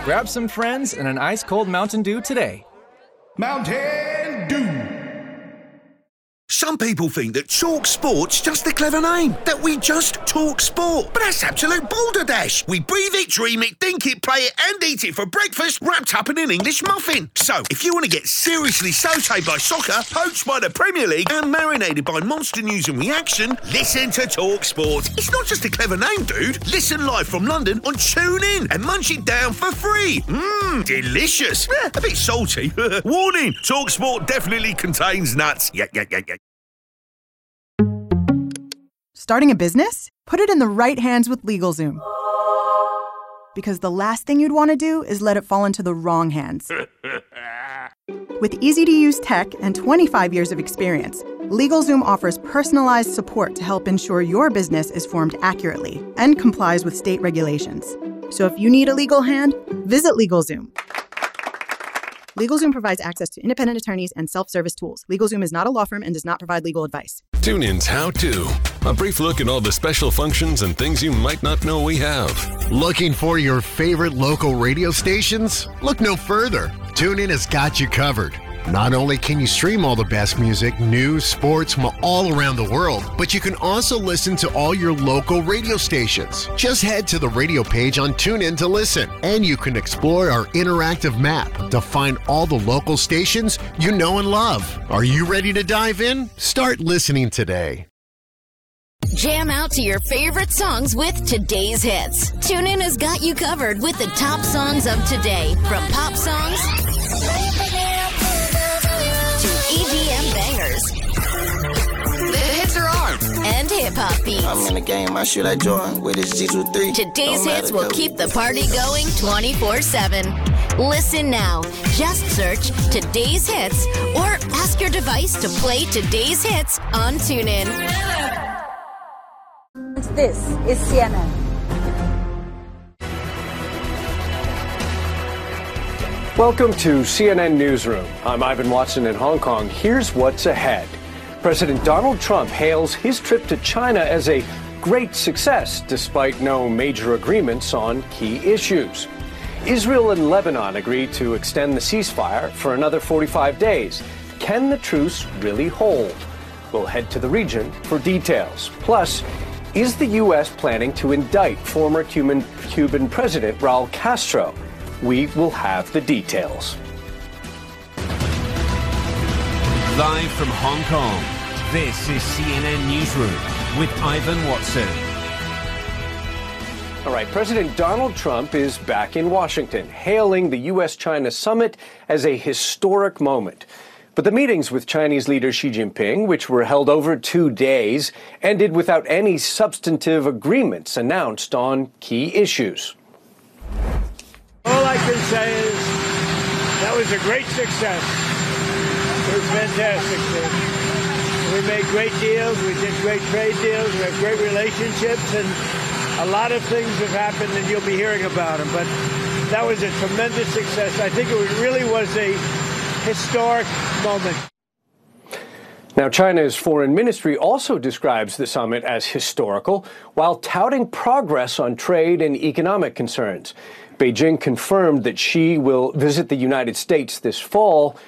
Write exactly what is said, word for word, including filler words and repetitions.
Grab some friends and an ice-cold Mountain Dew today. Mountain Dew. Some people think that Talk Sport's just a clever name, that we just talk sport. But that's absolute balderdash. We breathe it, dream it, think it, play it, and eat it for breakfast, wrapped up in an English muffin. So, if you want to get seriously sautéed by soccer, poached by the Premier League, and marinated by monster news and reaction, listen to Talk Sport. It's not just a clever name, dude. Listen live from London on TuneIn and munch it down for free. Mmm, delicious. Eh, a bit salty. Warning, Talk Sport definitely contains nuts. Yeah, yeah, yeah, yeah. Starting a business? Put it in the right hands with LegalZoom. Because the last thing you'd want to do is let it fall into the wrong hands. With easy-to-use tech and twenty-five years of experience, LegalZoom offers personalized support to help ensure your business is formed accurately and complies with state regulations. So if you need a legal hand, visit LegalZoom. LegalZoom provides access to independent attorneys and self-service tools. LegalZoom is not a law firm and does not provide legal advice. TuneIn's How To. A brief look at all the special functions and things you might not know we have. Looking for your favorite local radio stations? Look no further. TuneIn has got you covered. Not only can you stream all the best music, news, sports from all around the world, but you can also listen to all your local radio stations. Just head to the radio page on TuneIn to listen, and you can explore our interactive map to find all the local stations you know and love. Are you ready to dive in? Start listening today. Jam out to your favorite songs with today's hits. TuneIn has got you covered with the top songs of today, from pop songs E D M bangers. The hits are on. And hip-hop beats. I'm in the game, I shoot like Jordan with his G two three. Today's hits will keep the party going twenty-four seven. Listen now. Just search Today's Hits or ask your device to play Today's Hits on TuneIn. This is C N N. Welcome to C N N Newsroom. I'm Ivan Watson in Hong Kong. Here's what's ahead. President Donald Trump hails his trip to China as a great success, despite no major agreements on key issues. Israel and Lebanon agreed to extend the ceasefire for another forty-five days. Can the truce really hold? We'll head to the region for details. Plus, is the U S planning to indict former Cuban, Cuban President Raul Castro? We will have the details. Live from Hong Kong, this is C N N Newsroom with Ivan Watson. All right, President Donald Trump is back in Washington, hailing the U S China summit as a historic moment. But the meetings with Chinese leader Xi Jinping, which were held over two days, ended without any substantive agreements announced on key issues. All I can say is that was a great success. It was fantastic. We made great deals. We did great trade deals. We have great relationships. And a lot of things have happened, and you'll be hearing about them. But that was a tremendous success. I think it really was a historic moment. Now, China's foreign ministry also describes the summit as historical, while touting progress on trade and economic concerns. Beijing confirmed that Xi will visit the United States this fall